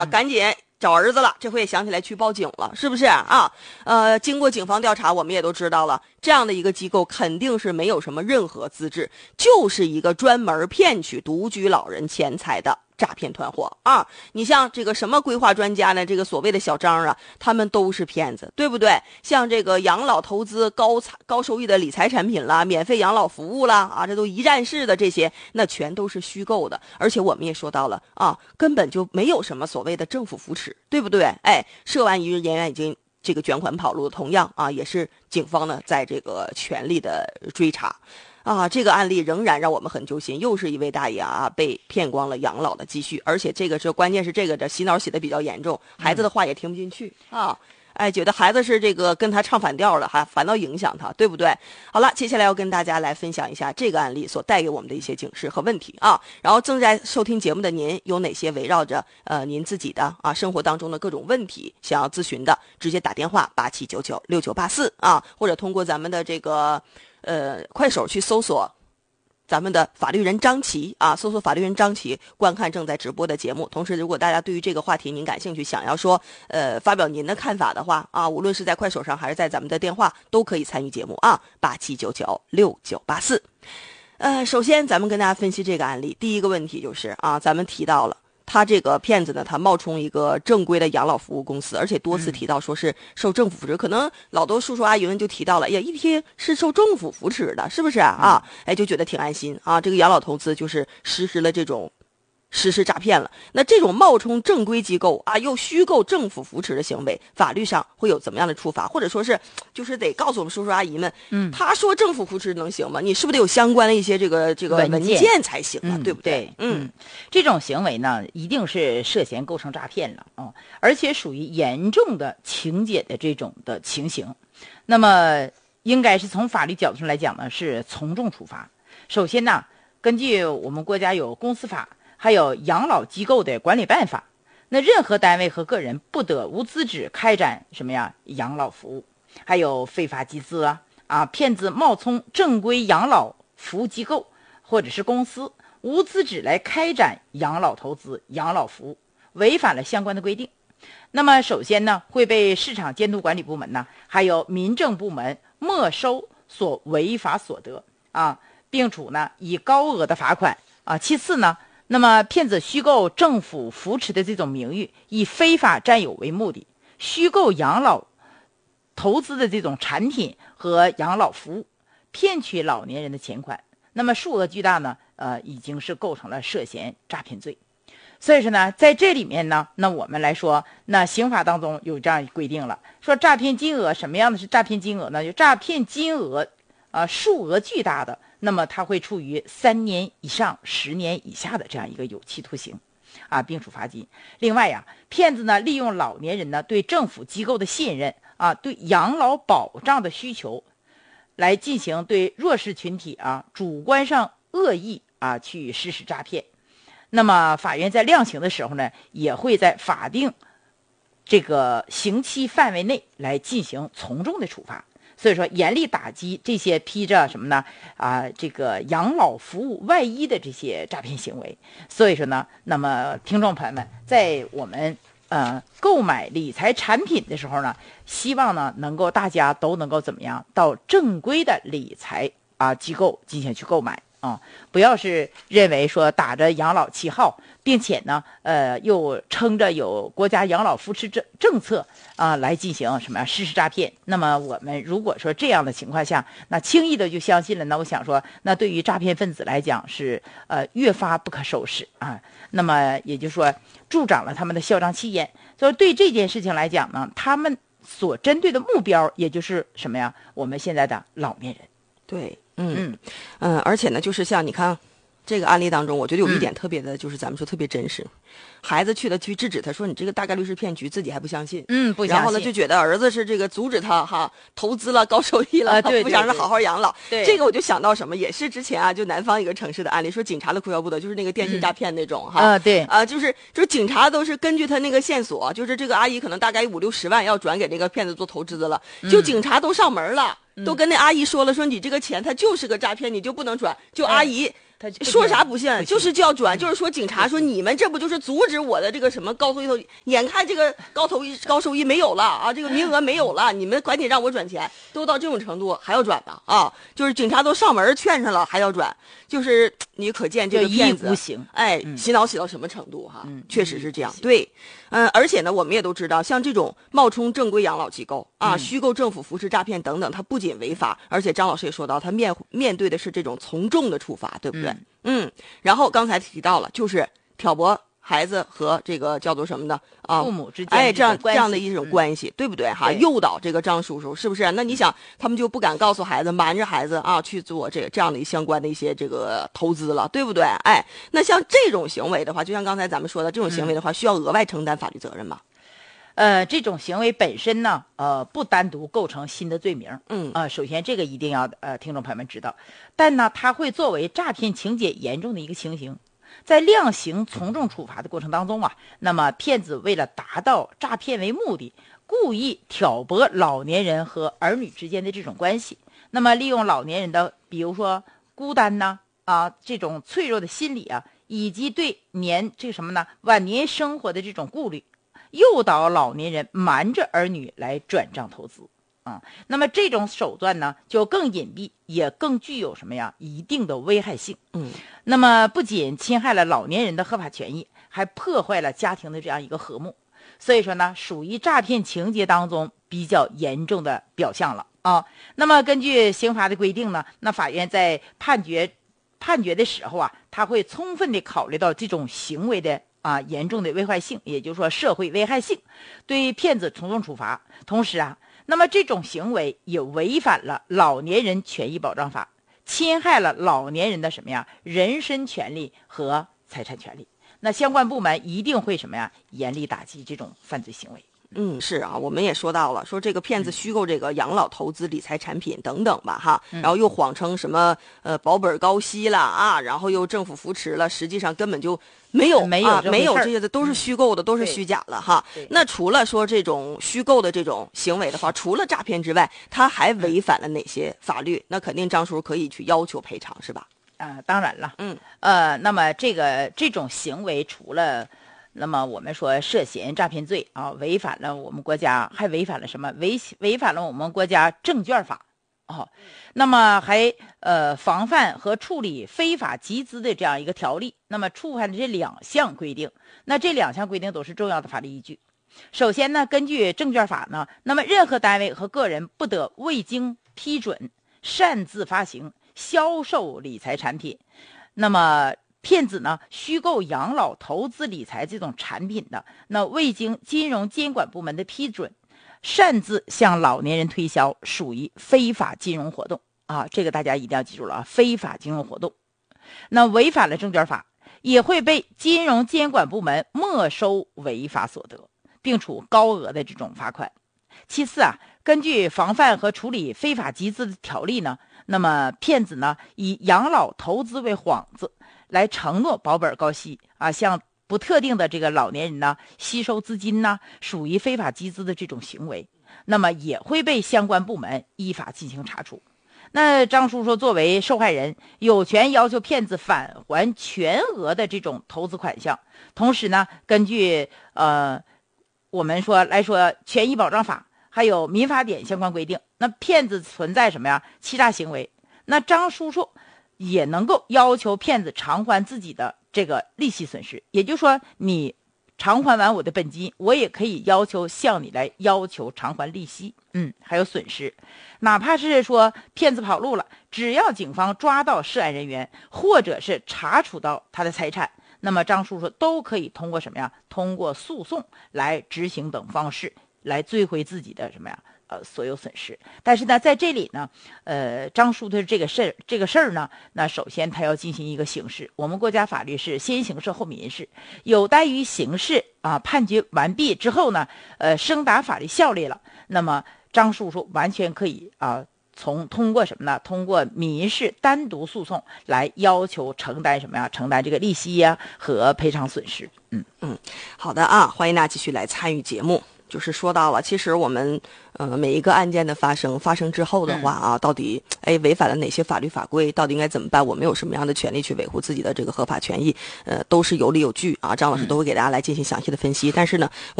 赶紧找儿子了，这回也想起来去报警了，是不是啊？经过警方调查，我们也都知道了，这样的一个机构肯定是没有什么任何资质，就是一个专门骗取独居老人钱财的诈骗团伙啊！你像这个什么规划专家呢，这个所谓的小张啊，他们都是骗子，对不对？像这个养老投资高收益的理财产品啦，免费养老服务啦，啊，这都一站式的这些，那全都是虚构的。而且我们也说到了啊，根本就没有什么所谓的政府扶持，对不对？哎，涉案人员已经这个卷款跑路，同样啊，也是警方呢在这个全力的追查。啊，这个案例仍然让我们很揪心，又是一位大爷啊被骗光了养老的积蓄，而且这个是关键是这个的洗脑洗的比较严重，孩子的话也听不进去啊，哎，觉得孩子是这个跟他唱反调了，还反倒影响他，对不对？好了，接下来要跟大家来分享一下这个案例所带给我们的一些警示和问题啊。然后正在收听节目的您有哪些围绕着您自己的啊生活当中的各种问题想要咨询的，直接打电话87996984啊，或者通过咱们的这个快手去搜索咱们的法律人张琪啊，搜索法律人张琪，观看正在直播的节目。同时，如果大家对于这个话题您感兴趣，想要说发表您的看法的话啊，无论是在快手上还是在咱们的电话，都可以参与节目啊，87996984。首先咱们跟大家分析这个案例，第一个问题就是啊，咱们提到了他这个骗子呢，他冒充一个正规的养老服务公司，而且多次提到说是受政府扶持，可能老多叔叔阿姨们就提到了，哎呀，一听是受政府扶持的，是不是啊？哎，就觉得挺安心啊。这个养老投资就是实施了这种实施诈骗了。那这种冒充正规机构啊，又虚构政府扶持的行为，法律上会有怎么样的处罚？或者说是，就是得告诉我们叔叔阿姨们，他说政府扶持能行吗？你是不是得有相关的一些这个文件才行啊？对不对？ 这种行为呢，一定是涉嫌构成诈骗了啊，而且属于严重的情节的这种的情形。那么，应该是从法律角度上来讲呢，是从重处罚。首先呢，根据我们国家有公司法。还有养老机构的管理办法，那任何单位和个人不得无资质开展什么呀养老服务，还有非法集资骗子冒充正规养老服务机构或者是公司，无资质来开展养老投资、养老服务，违反了相关的规定。那么首先呢，会被市场监督管理部门呢，还有民政部门没收所违法所得并处呢以高额的罚款其次呢，那么骗子虚构政府扶持的这种名誉，以非法占有为目的，虚构养老投资的这种产品和养老服务，骗取老年人的钱款，那么数额巨大呢，已经是构成了涉嫌诈骗罪。所以说呢，在这里面呢，那我们来说，那刑法当中有这样规定了，说诈骗金额什么样的是诈骗金额呢？就诈骗金额数额巨大的，那么他会处于3年以上10年以下的这样一个有期徒刑并处罚金。另外骗子呢利用老年人呢对政府机构的信任对养老保障的需求，来进行对弱势群体主观上恶意去实施诈骗。那么法院在量刑的时候呢，也会在法定这个刑期范围内来进行从重的处罚。所以说，严厉打击这些披着什么呢这个养老服务外衣的这些诈骗行为。所以说呢，那么听众朋友们，在我们购买理财产品的时候呢，希望呢能够大家都能够怎么样，到正规的理财机构进行去购买不要是认为说打着养老旗号，并且呢又撑着有国家养老扶持政策来进行什么实施诈骗。那么我们如果说这样的情况下，那轻易的就相信了，那我想说，那对于诈骗分子来讲是越发不可收拾那么也就是说助长了他们的嚣张气焰。所以对这件事情来讲呢，他们所针对的目标也就是什么呀？我们现在的老年人。 对，而且呢，就是像你看这个案例当中，我觉得有一点特别的，就是咱们说特别真实。孩子去制止他，说你这个大概率是骗局，自己还不相信， 不相信。 然后呢，就觉得儿子是这个阻止他投资了高收益了，不想让他好好养老。 对， 这个我就想到什么，也是之前就南方一个城市的案例，说警察的哭笑不得，就是那个电信诈骗那种对就是警察都是根据他那个线索，就是这个阿姨可能大概50-60万要转给那个骗子做投资的了，就警察都上门了。都跟那阿姨说了，说你这个钱它就是个诈骗，你就不能转。就阿姨他说啥不信，就是就要转，就是说警察说你们这不就是阻止我的这个什么高收益，眼看这个高收益没有了啊，这个名额没有了，你们赶紧让我转钱，都到这种程度还要转的啊，就是警察都上门劝上了还要转，就是你可见这个骗子洗脑洗到什么程度哈，确实是这样，对，而且呢，我们也都知道，像这种冒充正规养老机构啊，虚构政府扶持诈骗等等，它不仅违法，而且张老师也说到，他面对的是这种从重的处罚，对不对？然后刚才提到了，就是挑拨孩子和这个叫做什么呢？啊， 父母之间这样的一种关系，对不对？哈，诱导这个张叔叔是不是？那你想，他们就不敢告诉孩子，瞒着孩子啊去做这样的相关的一些这个投资了，对不对？那像这种行为的话，就像刚才咱们说的这种行为的话，需要额外承担法律责任吗？ 这种行为本身呢，不单独构成新的罪名，首先这个一定要听众朋友们知道，但呢，它会作为诈骗情节严重的一个情形，在量刑从重处罚的过程当中啊，那么骗子为了达到诈骗为目的，故意挑拨老年人和儿女之间的这种关系，那么利用老年人的比如说孤单呐这种脆弱的心理啊，以及对晚年生活的这种顾虑，诱导老年人瞒着儿女来转账投资那么这种手段呢，就更隐蔽，也更具有一定的危害性。那么不仅侵害了老年人的合法权益，还破坏了家庭的这样一个和睦。所以说呢，属于诈骗情节当中比较严重的表象了那么根据刑法的规定呢，那法院在判决的时候啊，他会充分的考虑到这种行为的严重的危害性，也就是说社会危害性，对骗子从重处罚。同时那么这种行为也违反了老年人权益保障法，侵害了老年人的人身权利和财产权利。那相关部门一定会严厉打击这种犯罪行为。 是啊，我们也说到了，说这个骗子虚构这个养老投资理财产品等等吧哈，然后又谎称什么保本高息了然后又政府扶持了，实际上根本就没有这些的，都是虚构的，都是虚假了哈。那除了说这种虚构的这种行为的话，除了诈骗之外，他还违反了哪些法律？那肯定张叔可以去要求赔偿是吧？ 当然了，那么这种行为除了那么我们说涉嫌诈骗罪违反了我们国家，还违反了什么？违反了我们国家证券法那么还防范和处理非法集资的这样一个条例。那么触犯这2项规定，那这2项规定都是重要的法律依据。首先呢，根据证券法呢，那么任何单位和个人不得未经批准擅自发行、销售理财产品。那么骗子呢，虚构养老投资理财这种产品的，那未经金融监管部门的批准，擅自向老年人推销，属于非法金融活动这个大家一定要记住了非法金融活动。那违反了证券法，也会被金融监管部门没收违法所得，并处高额的这种罚款。其次根据防范和处理非法集资的条例呢，那么骗子呢，以养老投资为幌子，来承诺保本高息向不特定的这个老年人呢吸收资金呢，属于非法集资的这种行为，那么也会被相关部门依法进行查处。那张叔叔作为受害人，有权要求骗子返还全额的这种投资款项。同时呢，根据我们来说权益保障法还有民法典相关规定，那骗子存在欺诈行为，那张叔叔也能够要求骗子偿还自己的这个利息损失。也就是说，你偿还完我的本金，我也可以向你来要求偿还利息还有损失。哪怕是说骗子跑路了，只要警方抓到涉案人员，或者是查处到他的财产，那么张叔叔都可以通过通过诉讼来执行等方式来追回自己的所有损失。但是呢，在这里呢，张叔的这个事儿呢，那首先他要进行一个刑事，我们国家法律是先刑事后民事，有待于刑事判决完毕之后呢，升达法律效力了，那么张叔叔完全可以通过通过民事单独诉讼来要求承担承担这个利息和赔偿损失。 好的欢迎大家继续来参与节目。 就是说到了，其实我们每一个案件的发生之后的话啊，到底违反了哪些法律法规，到底应该怎么办？我们有什么样的权利去维护自己的这个合法权益？都是有理有据啊。张老师都会给大家来进行详细的分析。但是呢，